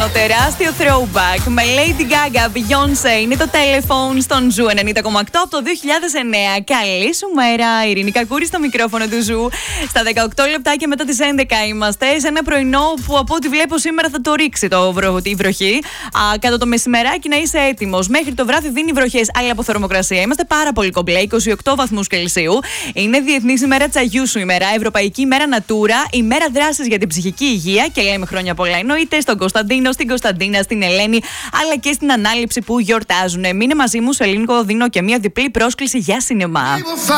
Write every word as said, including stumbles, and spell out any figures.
χρόνο. Τεράστιο throwback με Lady Gaga, Beyoncé. Είναι το Telephone στον Ζου ενενήντα κόμμα οκτώ από το δύο χιλιάδες εννέα. Καλή σου μέρα, Ειρήνη Κακούρη στο μικρόφωνο του Ζου. Στα δεκαοκτώ λεπτάκια μετά τις έντεκα είμαστε. Σε ένα πρωινό που από ό,τι βλέπω σήμερα θα το ρίξει το βρο, τη βροχή. Α, κατά το μεσημεράκι να είσαι έτοιμος. Μέχρι το βράδυ δίνει βροχές, αλλά από θερμοκρασία είμαστε πάρα πολύ κομπλέ. είκοσι οκτώ βαθμούς Κελσίου. Είναι Διεθνής ημέρα τσαγιού σου ημέρα, Ευρωπαϊκή ημέρα Natura, ημέρα δράσης για την ψυχική υγεία και λέμε χρόνια πολλά εννοείται στον Κωνσταντίνο, στην Κωνσταντίνα, στην Ελένη, αλλά και στην Ανάληψη που γιορτάζουν. Μείνε μαζί μου, σε λίγο δίνω και μια διπλή πρόσκληση για σινεμά.